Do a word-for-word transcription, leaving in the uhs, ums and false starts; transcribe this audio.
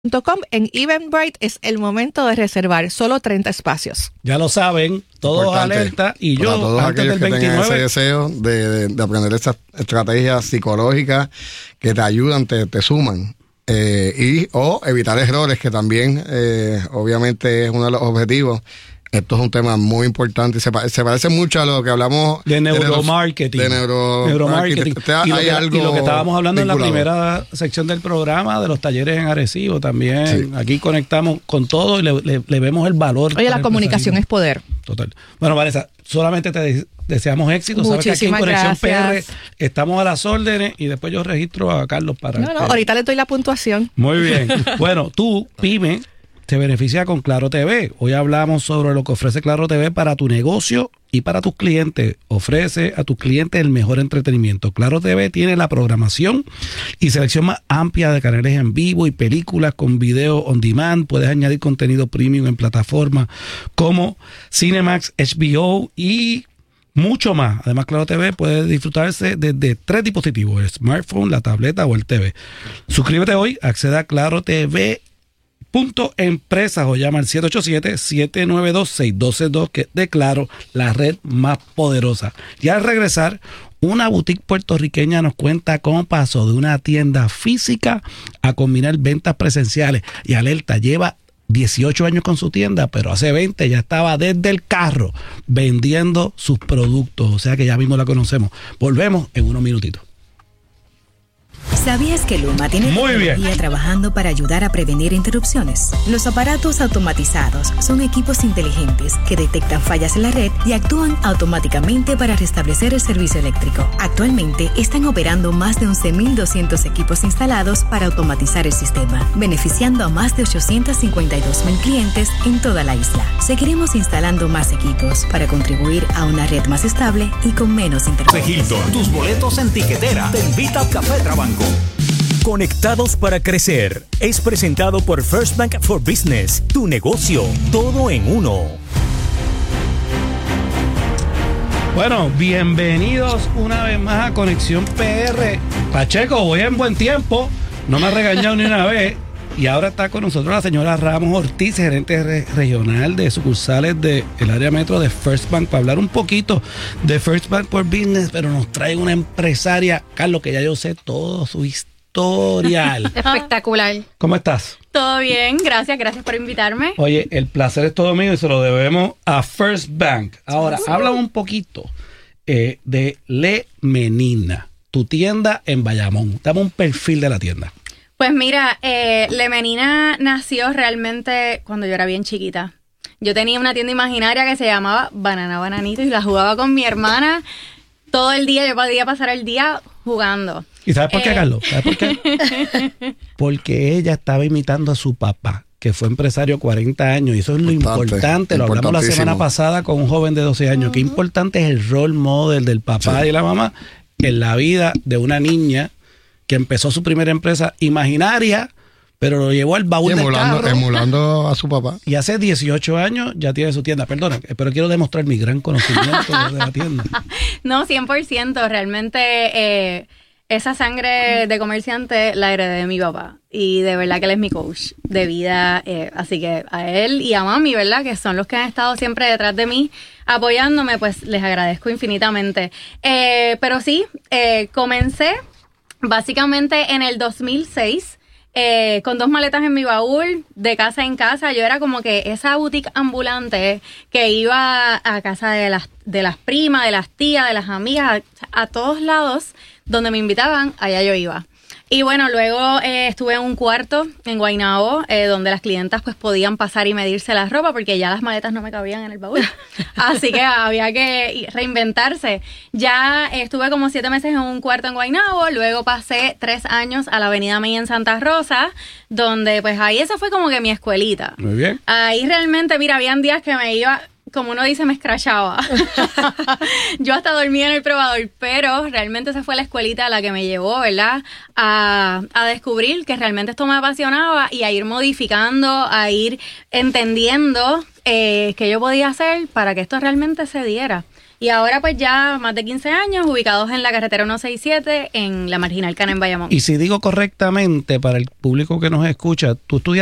Com. En Eventbrite es el momento de reservar, solo treinta espacios. Ya lo saben, todos Importante. alerta y Para yo todos antes aquellos del que tengan veintinueve ese deseo de, de, de aprender estas estrategias psicológicas que te ayudan, te, te suman. Eh, y o evitar errores, que también eh, obviamente es uno de los objetivos. Esto es un tema muy importante y se, se parece mucho a lo que hablamos de neuromarketing. De neuro, neuromarketing. O sea, y, lo hay que, algo y lo que estábamos hablando vinculado en la primera sección del programa de los talleres en Arecibo también. Sí. Aquí conectamos con todo y le, le, le vemos el valor. Oye, la comunicación es poder. Total. Bueno, Vanessa, solamente te deseamos éxito. Sabes que aquí en Conexión gracias. P R estamos a las órdenes y después yo registro a Carlos para... No, no, que... ahorita le doy la puntuación. Muy bien. Bueno, tú, pyme, te beneficia con Claro T V. Hoy hablamos sobre lo que ofrece Claro T V para tu negocio y para tus clientes. Ofrece a tus clientes el mejor entretenimiento. Claro T V tiene la programación y selección más amplia de canales en vivo y películas con video on demand. Puedes añadir contenido premium en plataformas como Cinemax, H B O y mucho más. Además, Claro T V puede disfrutarse desde tres dispositivos: el smartphone, la tableta o el T V. Suscríbete hoy, acceda a Claro T V punto empresas o llama al siete ocho siete, siete nueve dos, seis uno dos dos, que de Claro, la red más poderosa. Y al regresar, una boutique puertorriqueña nos cuenta cómo pasó de una tienda física a combinar ventas presenciales. Y alerta, lleva dieciocho años con su tienda, pero hace veinte ya estaba desde el carro vendiendo sus productos. O sea que ya mismo la conocemos. Volvemos en unos minutitos. ¿Sabías que Luma tiene Muy tecnología bien. trabajando para ayudar a prevenir interrupciones? Los aparatos automatizados son equipos inteligentes que detectan fallas en la red y actúan automáticamente para restablecer el servicio eléctrico. Actualmente están operando más de once mil doscientos equipos instalados para automatizar el sistema, beneficiando a más de ochocientos cincuenta y dos mil clientes en toda la isla. Seguiremos instalando más equipos para contribuir a una red más estable y con menos interrupciones. Hilton, tus boletos en tiquetera. Te invita a Café Trabanco. Conectados para crecer es presentado por First Bank for Business. Tu negocio, todo en uno. Bueno, bienvenidos una vez más a Conexión P R. Pacheco, voy en buen tiempo. No me ha regañado ni una vez. Y ahora está con nosotros la señora Ramos Ortiz, gerente re- regional de sucursales del área metro de First Bank, para hablar un poquito de First Bank for Business, pero nos trae una empresaria, Carlos, que ya yo sé todo su historial. Espectacular. ¿Cómo estás? Todo bien, gracias, gracias por invitarme. Oye, el placer es todo mío y se lo debemos a First Bank. Ahora, uh-huh. habla un poquito eh, de Le Menina, tu tienda en Bayamón. Dame un perfil de la tienda. Pues mira, eh, Le Menina nació realmente cuando yo era bien chiquita. Yo tenía una tienda imaginaria que se llamaba Banana Bananito y la jugaba con mi hermana todo el día. Yo podía pasar el día jugando. ¿Y sabes por qué, eh... Carlos? ¿Sabes por qué? Porque ella estaba imitando a su papá, que fue empresario cuarenta años, y eso es lo importante. Lo hablamos la semana pasada con un joven de doce años. Uh-huh. Qué importante es el role model del papá sí. y la mamá en la vida de una niña que empezó su primera empresa imaginaria, pero lo llevó al baúl emulando, del carro. Emulando a su papá. Y hace dieciocho años ya tiene su tienda. Perdona, pero quiero demostrar mi gran conocimiento de la tienda. No, cien por ciento. Realmente eh, esa sangre de comerciante la heredé de mi papá. Y de verdad que él es mi coach de vida. Eh, así que a él y a mami, ¿verdad? Que son los que han estado siempre detrás de mí apoyándome, pues les agradezco infinitamente. Eh, pero sí, eh, comencé... Básicamente en el dos mil seis, eh, con dos maletas en mi baúl, de casa en casa. Yo era como que esa boutique ambulante que iba a casa de las, de las primas, de las tías, de las amigas, a, a todos lados donde me invitaban, allá yo iba. Y bueno, luego eh, estuve en un cuarto en Guaynabo, eh, donde las clientas pues podían pasar y medirse la ropa, porque ya las maletas no me cabían en el baúl. Así que había que reinventarse. Ya eh, estuve como siete meses en un cuarto en Guaynabo, luego pasé tres años a la Avenida Mella en Santa Rosa, donde pues ahí esa fue como que mi escuelita. Muy bien. Ahí realmente, mira, habían días que me iba... Como uno dice, me escrachaba. Yo hasta dormía en el probador, pero realmente esa fue la escuelita a la que me llevó, ¿verdad? A, a descubrir que realmente esto me apasionaba y a ir modificando, a ir entendiendo eh, qué yo podía hacer para que esto realmente se diera. Y ahora pues ya más de quince años ubicados en la carretera ciento sesenta y siete en la Marginal Cana en Bayamón. Y si digo correctamente, para el público que nos escucha, tú estudiaste